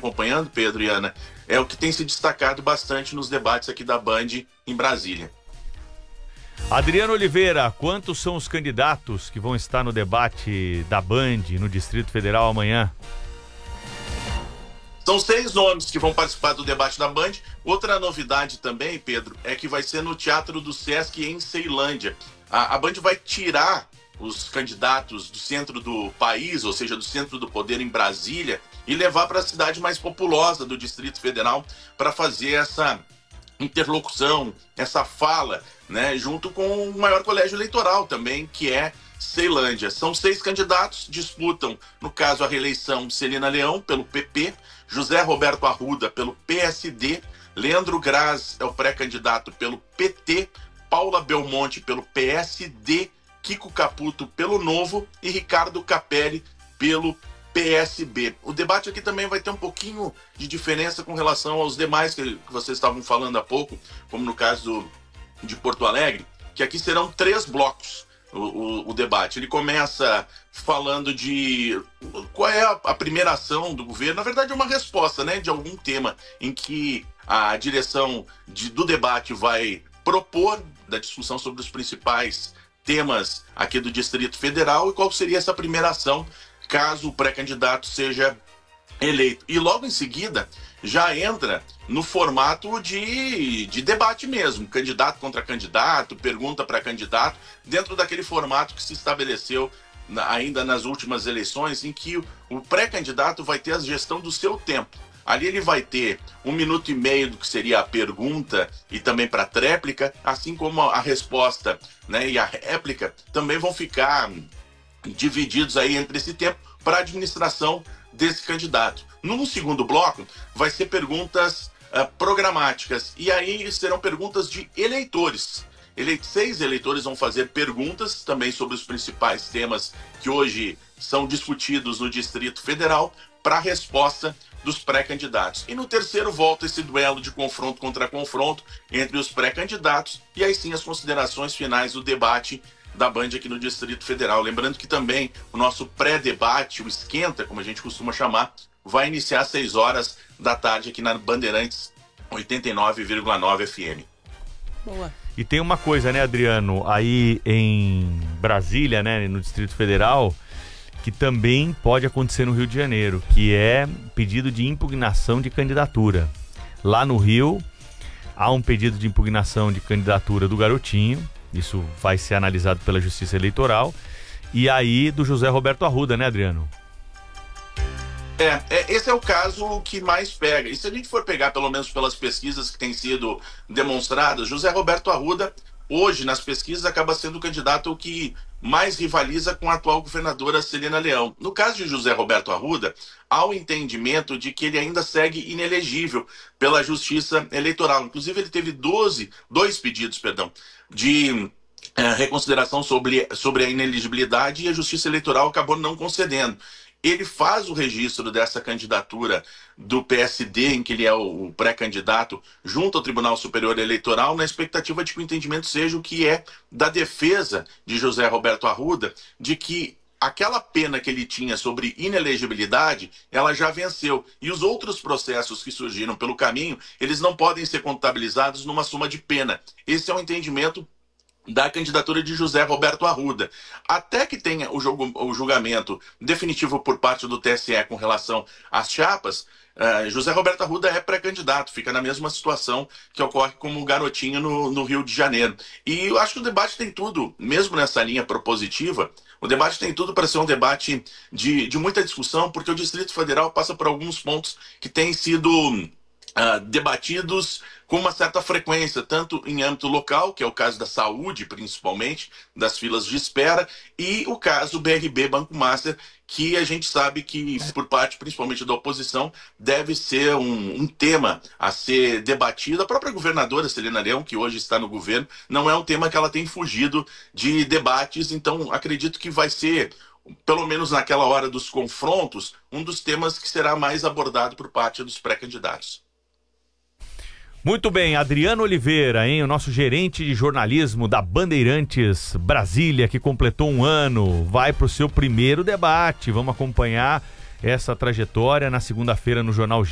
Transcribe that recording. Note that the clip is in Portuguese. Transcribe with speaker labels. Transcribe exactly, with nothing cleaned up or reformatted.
Speaker 1: acompanhando, Pedro e Ana, é o que tem se destacado bastante nos debates aqui da Band em Brasília.
Speaker 2: Adriano Oliveira, quantos são os candidatos que vão estar no debate da Band no Distrito Federal amanhã?
Speaker 1: São seis nomes que vão participar do debate da Band. Outra novidade também, Pedro, é que vai ser no Teatro do Sesc em Ceilândia. A, a Band vai tirar os candidatos do centro do país, ou seja, do centro do poder em Brasília, e levar para a cidade mais populosa do Distrito Federal para fazer essa interlocução, essa fala, né, junto com o maior colégio eleitoral também, que é Ceilândia. São seis candidatos, disputam, no caso, a reeleição Celina Leão, pelo P P, José Roberto Arruda, pelo P S D, Leandro Graz é o pré-candidato pelo P T, Paula Belmonte pelo P S D, Kiko Caputo pelo Novo e Ricardo Capelli pelo P S B. O debate aqui também vai ter um pouquinho de diferença com relação aos demais que, que vocês estavam falando há pouco, como no caso do, de Porto Alegre, que aqui serão três blocos o, o, o debate. Ele começa falando de qual é a, a primeira ação do governo, na verdade é uma resposta, né, de algum tema em que a direção de, do debate vai propor da discussão sobre os principais temas aqui do Distrito Federal e qual seria essa primeira ação caso o pré-candidato seja eleito. E logo em seguida já entra no formato de, de debate mesmo, candidato contra candidato, pergunta para candidato, dentro daquele formato que se estabeleceu na, ainda nas últimas eleições, em que o, o pré-candidato vai ter a gestão do seu tempo. Ali ele vai ter um minuto e meio do que seria a pergunta e também para a tréplica, assim como a resposta, né, e a réplica também vão ficar divididos aí entre esse tempo para a administração desse candidato. No segundo bloco vai ser perguntas uh, programáticas e aí serão perguntas de eleitores. Ele, seis eleitores vão fazer perguntas também sobre os principais temas que hoje são discutidos no Distrito Federal para a resposta dos pré-candidatos. E no terceiro volta esse duelo de confronto contra confronto entre os pré-candidatos e aí sim as considerações finais do debate da Band aqui no Distrito Federal. Lembrando que também o nosso pré-debate, o esquenta, como a gente costuma chamar, vai iniciar às seis horas da tarde aqui na Bandeirantes oitenta e nove vírgula nove F M.
Speaker 3: Boa.
Speaker 2: E tem uma coisa, né, Adriano, aí em Brasília, né, no Distrito Federal, que também pode acontecer no Rio de Janeiro, que é pedido de impugnação de candidatura. Lá no Rio, há um pedido de impugnação de candidatura do Garotinho, isso vai ser analisado pela Justiça Eleitoral, e aí do José Roberto Arruda, né, Adriano?
Speaker 1: É, é, esse é o caso que mais pega. E se a gente for pegar, pelo menos pelas pesquisas que têm sido demonstradas, José Roberto Arruda, hoje, nas pesquisas, acaba sendo o candidato que mais rivaliza com a atual governadora Celina Leão. No caso de José Roberto Arruda, há o entendimento de que ele ainda segue inelegível pela Justiça Eleitoral. Inclusive, ele teve doze, dois pedidos, perdão, de é, reconsideração sobre, sobre a inelegibilidade e a Justiça Eleitoral acabou não concedendo. Ele faz o registro dessa candidatura do P S D, em que ele é o pré-candidato, junto ao Tribunal Superior Eleitoral, na expectativa de que o entendimento seja o que é da defesa de José Roberto Arruda, de que aquela pena que ele tinha sobre inelegibilidade, ela já venceu. E os outros processos que surgiram pelo caminho, eles não podem ser contabilizados numa soma de pena. Esse é o entendimento da candidatura de José Roberto Arruda. Até que tenha o, jogo, o julgamento definitivo por parte do T S E com relação às chapas, uh, José Roberto Arruda é pré-candidato, fica na mesma situação que ocorre como o Garotinho no, no Rio de Janeiro. E eu acho que o debate tem tudo, mesmo nessa linha propositiva, o debate tem tudo para ser um debate de, de muita discussão, porque o Distrito Federal passa por alguns pontos que têm sido uh, debatidos com uma certa frequência, tanto em âmbito local, que é o caso da saúde, principalmente, das filas de espera, e o caso B R B Banco Master, que a gente sabe que, por parte principalmente da oposição, deve ser um, um tema a ser debatido. A própria governadora Celina Leão, que hoje está no governo, não é um tema que ela tem fugido de debates, então acredito que vai ser, pelo menos naquela hora dos confrontos, um dos temas que será mais abordado por parte dos pré-candidatos.
Speaker 2: Muito bem, Adriano Oliveira, hein, o nosso gerente de jornalismo da Bandeirantes Brasília, que completou um ano, vai para o seu primeiro debate. Vamos acompanhar essa trajetória na segunda-feira no Jornal